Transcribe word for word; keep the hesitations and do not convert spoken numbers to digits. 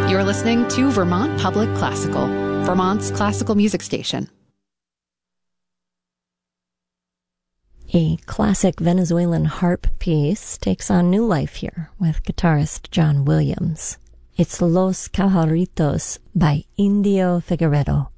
You're listening to Vermont Public Classical, Vermont's classical music station. A classic Venezuelan harp piece takes on new life here with guitarist John Williams. It's Los Cajaritos by Indio Figueredo.